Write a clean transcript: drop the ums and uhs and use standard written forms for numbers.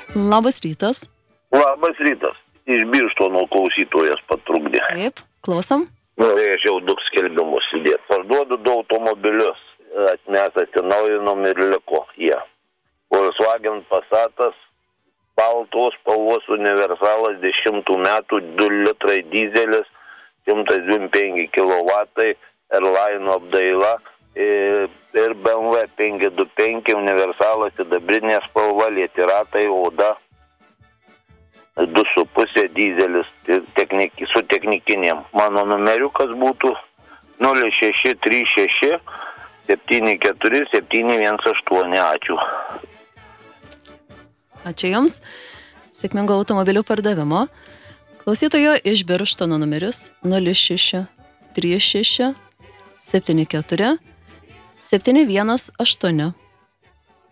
Labas rytas. Labas rytas. Iš Birštono klausytojas patrukdė. Taip, klausom. Norėčiau 2 skelbimus įdėti. Parduodu 2 automobilius. Mes atsinaujinom ir liko jie. Volkswagen Passatas, baltos spalvos universalas 10 metų, 2 litrai dizelis, 125 kW, Airline apdaila ir BMW 525 universalas, sidabrinė spalva, lieti ratai, oda. 2,5 dizelis su technikinėm. Mano numeriukas būtų 0636 74 718. Ačiū. Ačiū Jums. Sėkmingo automobilių pardavimo. Klausytojo iš Birštono numeris 06 36 74 718.